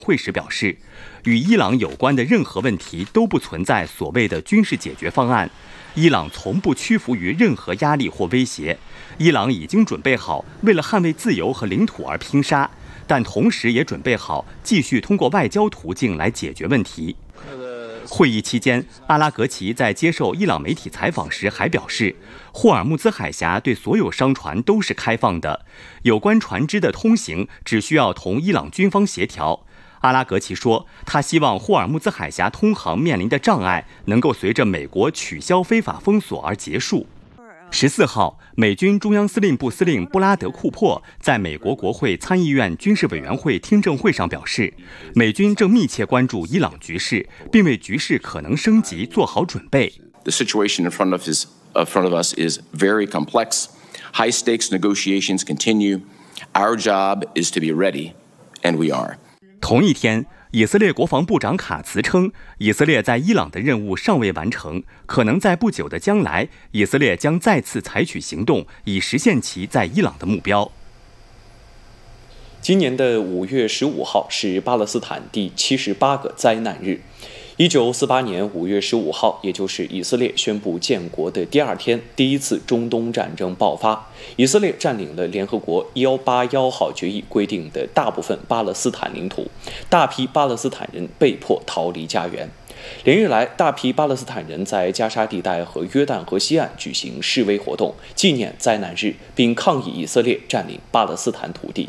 会时表示，与伊朗有关的任何问题都不存在所谓的军事解决方案。伊朗从不屈服于任何压力或威胁。伊朗已经准备好为了捍卫自由和领土而拼杀，但同时也准备好继续通过外交途径来解决问题。会议期间，阿拉格齐在接受伊朗媒体采访时还表示，霍尔木兹海峡对所有商船都是开放的，有关船只的通行只需要同伊朗军方协调。阿拉格齐说，他希望霍尔木兹海峡通航面临的障碍能够随着美国取消非法封锁而结束。14号，美军中央司令部司令布拉德·库珀在美国国会参议院军事委员会听证会上表示，美军正密切关注伊朗局势，并为局势可能升级做好准备。 The situation in front of us is very complex. High stakes negotiations continue. Our job is to be ready, and we are. 同一天，以色列国防部长卡茨称，以色列在伊朗的任务尚未完成，可能在不久的将来，以色列将再次采取行动，以实现其在伊朗的目标。 今年的5月15号是巴勒斯坦第78个灾难日。1948年5月15号，也就是以色列宣布建国的第二天，第一次中东战争爆发。以色列占领了联合国181号决议规定的大部分巴勒斯坦领土，大批巴勒斯坦人被迫逃离家园。连日来，大批巴勒斯坦人在加沙地带和约旦河西岸举行示威活动，纪念灾难日，并抗议以色列占领巴勒斯坦土地。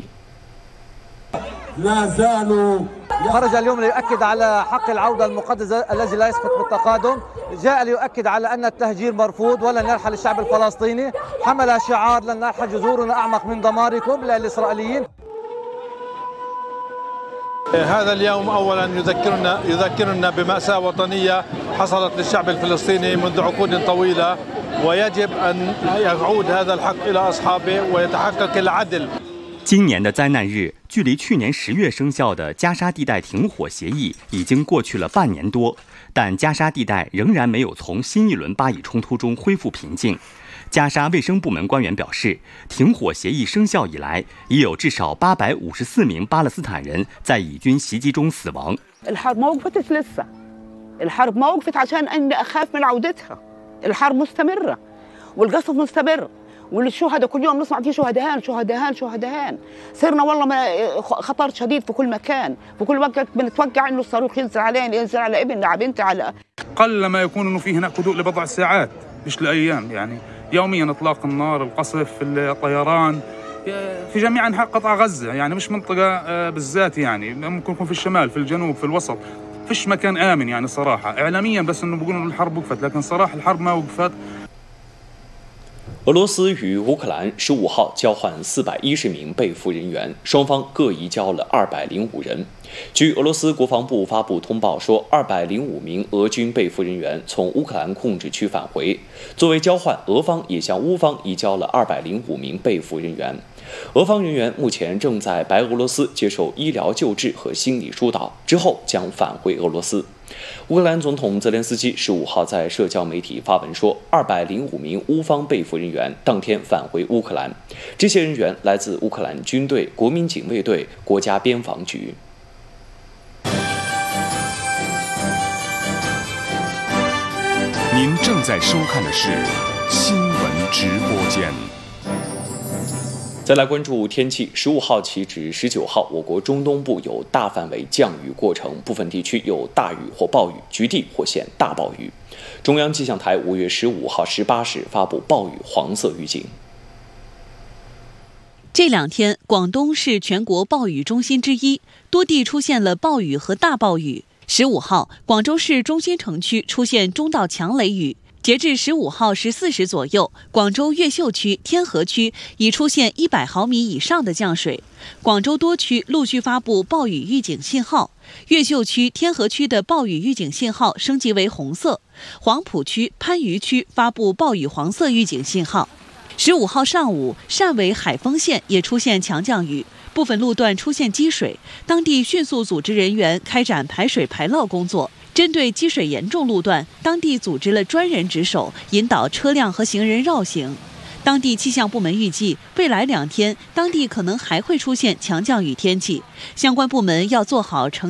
خرج اليوم ليؤكد على حق العودة المقدسة الذي لا يسقط بالتقادم، جاء ليؤكد على أن التهجير مرفوض ولن يرحل الشعب الفلسطيني، حمل شعار لن نرحل جذورنا أعمق من دماركم للإسرائيليين. هذا اليوم أولا يذكرنا بمأساة وطنية حصلت للشعب الفلسطيني منذ عقود طويلة، ويجب أن يعود هذا الحق إلى أصحابه ويتحقق العدل。 今年的灾难日，距离去年10月生效的加沙地带停火协议已经过去了半年多，但加沙地带仍然没有从新一轮巴以冲突中恢复平静。加沙卫生部门官员表示，停火协议生效以来，已有至少854名巴勒斯坦人在以军袭击中死亡。 الحرب ما وقفتش لسه، الحرب ما وقفت عشان أنا أخاف من عودتها، الحرب مستمرة والقصف مستمر. والشهداء كل يوم نسمع في شهداء صرنا والله خطر شديد في كل مكان، في كل وقت بنتوقع انه الصاروخ ينزل علينا، ينزل على ابننا على بنتي على قل ما يكون انه في هناك هدوء لبضع ساعات مش لايام، يعني يوميا اطلاق النار، القصف، الطيران في جميع انحاء قطاع غزه، يعني مش منطقه بالذات، يعني ممكن يكون في الشمال، في الجنوب، في الوسط، فيش مكان امن يعني صراحه. اعلاميا بس انه بيقولوا الحرب وقفت، لكن صراحه الحرب ما وقفت。 俄罗斯与乌克兰15号交换410名被俘人员，双方各移交了205人。据俄罗斯国防部发布通报说，205名俄军被俘人员从乌克兰控制区返回。作为交换，俄方也向乌方移交了205名被俘人员。俄方人员目前正在白俄罗斯接受医疗救治和心理疏导，之后将返回俄罗斯。乌克兰总统泽连斯基15号在社交媒体发文说，205名乌方被俘人员当天返回乌克兰，这些人员来自乌克兰军队、国民警卫队、国家边防局。 您正在收看的是新闻直播间。 再来关注天气，15号起至19号，我国中东部有大范围降雨过程，部分地区有大雨或暴雨，局地或现大暴雨。中央气象台5月15号18时发布暴雨黄色预警。 这2天，广东是全国暴雨中心之一，多地出现了暴雨和大暴雨。15号，广州市中心城区出现中到强雷雨。截至15号14时左右，广州越秀区、天河区已出现100毫米以上的降水。广州多区陆续发布暴雨预警信号，越秀区、天河区的暴雨预警信号升级为红色，黄埔区、番禺区发布暴雨黄色预警信号。15号上午，汕尾海丰县也出现强降雨，部分路段出现积水，当地迅速组织人员开展排水排涝工作。针对积水严重路段，当地组织了专人值守，引导车辆和行人绕行。当地气象部门预计，未来2天，当地可能还会出现强降雨天气，相关部门要做好